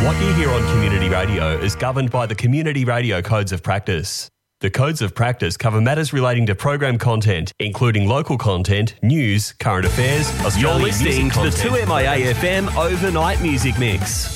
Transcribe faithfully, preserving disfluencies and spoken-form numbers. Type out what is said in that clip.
What you hear on Community Radio is governed by the Community Radio Codes of Practice. The Codes of Practice cover matters relating to program content, including local content, news, current affairs, Australian You're listening music to the content. two M I A F M Overnight Music Mix.